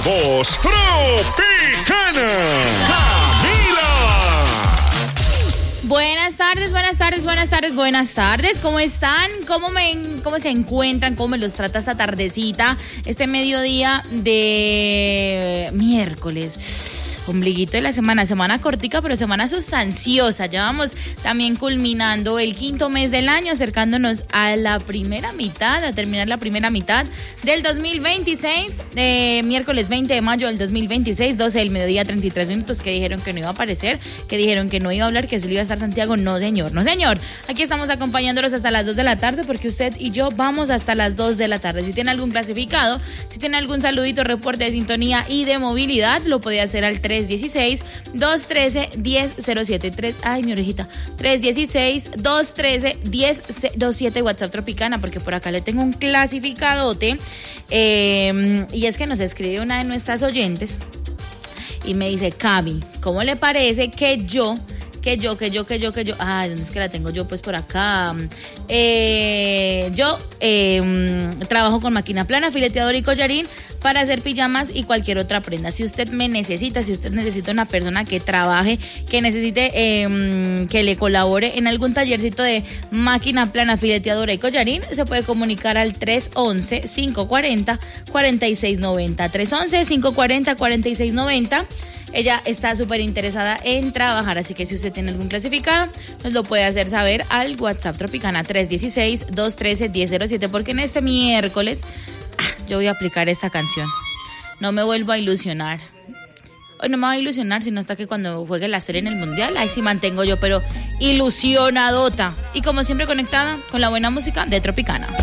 voz tropicana, Camila. Buenas tardes. ¿Cómo están? ¿Cómo se encuentran? ¿Cómo me los trata esta tardecita? Este mediodía de miércoles. Ombliguito de la semana cortica, pero semana sustanciosa. Ya vamos también culminando el quinto mes del año, acercándonos a la primera mitad, a terminar la primera mitad del 2026. Miércoles 20 de mayo del 2026, 12 del mediodía, 33 minutos, que dijeron que no iba a aparecer, que dijeron que no iba a hablar, que solo iba a estar Santiago. No, señor. Aquí estamos acompañándolos hasta las 2 de la tarde, porque usted y yo vamos hasta las 2 de la tarde. Si tiene algún clasificado, si tiene algún saludito, reporte de sintonía y de movilidad, lo puede hacer al 316-213-1007. Ay, mi orejita. 316-213-1007, WhatsApp Tropicana, porque por acá le tengo un clasificadote. Y es que nos escribe una de nuestras oyentes y me dice: Cami, ¿cómo le parece que yo, ¿dónde es que la tengo yo? Pues por acá. Yo trabajo con máquina plana, fileteador y collarín para hacer pijamas y cualquier otra prenda. Si usted me necesita, si usted necesita una persona que trabaje, que necesite que le colabore en algún tallercito de máquina plana, fileteadora y collarín, se puede comunicar al 311-540-4690. 311-540-4690. Ella está súper interesada en trabajar, así que si usted tiene algún clasificado, nos lo puede hacer saber al WhatsApp Tropicana 316-213-1007, porque en este miércoles yo voy a aplicar esta canción. No me vuelvo a ilusionar. Hoy no me voy a ilusionar, sino hasta que cuando juegue la serie en el Mundial, ahí sí mantengo yo, pero ilusionadota. Y como siempre conectada con la buena música de Tropicana.